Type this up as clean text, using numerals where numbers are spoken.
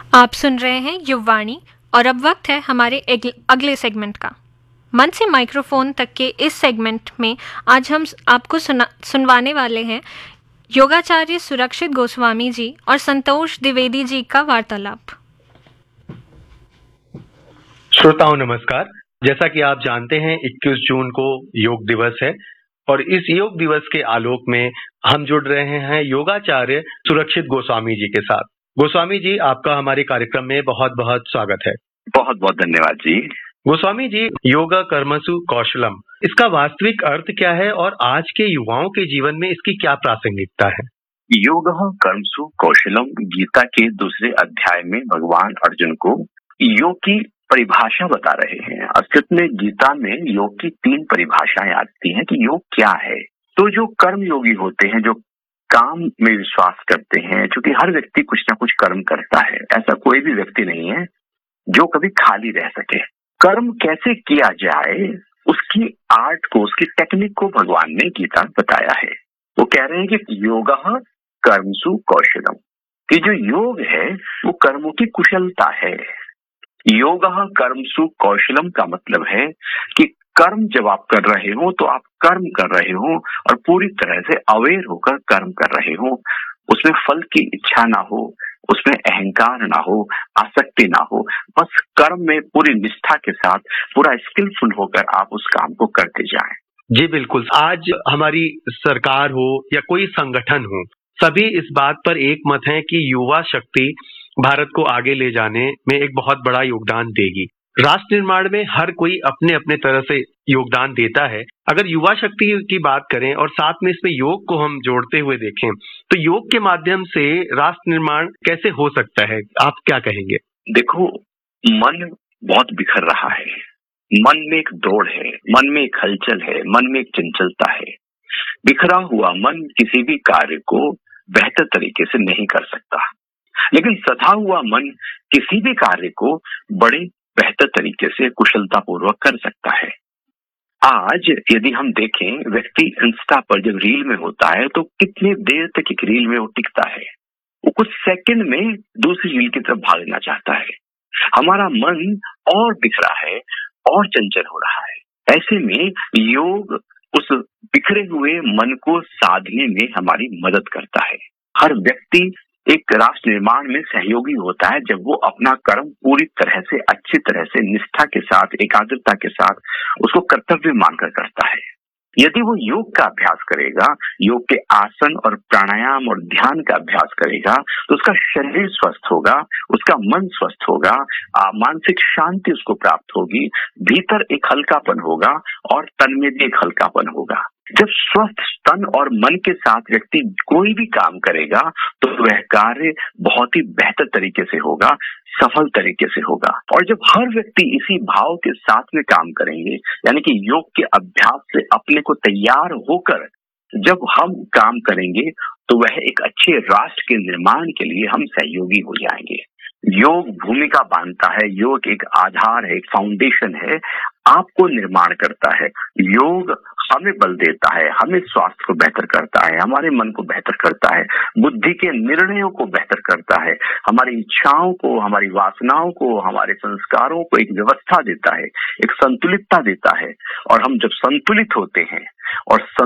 आप सुन रहे हैं युववाणी और अब वक्त है हमारे अगले सेगमेंट का। मन से माइक्रोफोन तक के इस सेगमेंट में आज हम आपको सुनवाने वाले हैं योगाचार्य सुरक्षित गोस्वामी जी और संतोष द्विवेदी जी का वार्तालाप। श्रोताओं नमस्कार। जैसा कि आप जानते हैं 21 जून को योग दिवस है और इस योग दिवस के आलोक में हम जुड़ रहे हैं योगाचार्य सुरक्षित गोस्वामी जी के साथ। गोस्वामी जी, आपका हमारे कार्यक्रम में बहुत बहुत स्वागत है। बहुत बहुत धन्यवाद जी। गोस्वामी जी, योगा कर्मसु कौशलम, इसका वास्तविक अर्थ क्या है और आज के युवाओं के जीवन में इसकी क्या प्रासंगिकता है? योग कर्मसु कौशलम गीता के दूसरे अध्याय में भगवान अर्जुन को योग की परिभाषा बता रहे हैं। अस्तित्व में गीता में योग की 3 परिभाषाएं आती हैं कि योग क्या है। तो जो कर्म योगी होते हैं, जो काम में विश्वास करते हैं, क्योंकि हर व्यक्ति कुछ ना कुछ कर्म करता है, ऐसा कोई भी व्यक्ति नहीं है जो कभी खाली रह सके। कर्म कैसे किया जाए उसकी आर्ट को, उसकी टेक्निक को भगवान ने गीता बताया है। वो कह रहे हैं कि योग कर्मसु कौशलम, कि जो योग है वो कर्मों की कुशलता है। योग कर्मसु कौशलम का मतलब है कि कर्म जब आप कर रहे हो तो आप कर्म कर रहे हो और पूरी तरह से अवेयर होकर कर्म कर रहे हो। उसमें फल की इच्छा ना हो, उसमें अहंकार ना हो, आसक्ति ना हो, बस कर्म में पूरी निष्ठा के साथ पूरा स्किलफुल होकर आप उस काम को करते जाएं। जी बिल्कुल। आज हमारी सरकार हो या कोई संगठन हो, सभी इस बात पर एक मत है कि युवा शक्ति भारत को आगे ले जाने में एक बहुत बड़ा योगदान देगी। राष्ट्र निर्माण में हर कोई अपने अपने तरह से योगदान देता है। अगर युवा शक्ति की बात करें और साथ में इसमें योग को हम जोड़ते हुए देखें तो योग के माध्यम से राष्ट्र निर्माण कैसे हो सकता है, आप क्या कहेंगे? देखो, मन बहुत बिखर रहा है, मन में एक दौड़ है, मन में एक हलचल है, मन में एक चंचलता है। बिखरा हुआ मन किसी भी कार्य को बेहतर तरीके से नहीं कर सकता, लेकिन सधा हुआ मन किसी भी कार्य को बड़े बेहतर तरीके से कुशलता पूर्वक कर सकता है। आज यदि हम देखें, व्यक्ति इंस्टा पर जब रील में होता है तो कितनी देर तक एक रील में वो टिकता है, वो कुछ सेकंड में दूसरी रील की तरफ भागना चाहता है। हमारा मन और बिखरा है और चंचल हो रहा है। ऐसे में योग उस बिखरे हुए मन को साधने में हमारी मदद करता है। हर व्यक्ति एक राष्ट्र निर्माण में सहयोगी होता है जब वो अपना कर्म पूरी तरह से, अच्छी तरह से, निष्ठा के साथ, एकाग्रता के साथ उसको कर्तव्य मानकर करता है। यदि वो योग का अभ्यास करेगा, योग के आसन और प्राणायाम और ध्यान का अभ्यास करेगा, तो उसका शरीर स्वस्थ होगा, उसका मन स्वस्थ होगा, मानसिक शांति उसको प्राप्त होगी, भीतर एक हल्कापन होगा और तन में भी एक हल्कापन होगा। जब स्वस्थ तन और मन के साथ व्यक्ति कोई भी काम करेगा तो वह कार्य बहुत ही बेहतर तरीके से होगा, सफल तरीके से होगा। और जब हर व्यक्ति इसी भाव के साथ में काम करेंगे, यानी कि योग के अभ्यास से अपने को तैयार होकर जब हम काम करेंगे तो वह एक अच्छे राष्ट्र के निर्माण के लिए हम सहयोगी हो जाएंगे। योग भूमिका बांधता है, योग एक आधार है, एक फाउंडेशन है, आपको निर्माण करता है। योग हमें बल देता है, हमें स्वास्थ्य को बेहतर करता है, हमारे मन को बेहतर करता है, बुद्धि के निर्णयों को बेहतर करता है, हमारी इच्छाओं को, हमारी वासनाओं को, हमारे संस्कारों को एक व्यवस्था देता है, एक संतुलितता देता है। और हम जब संतुलित होते हैं और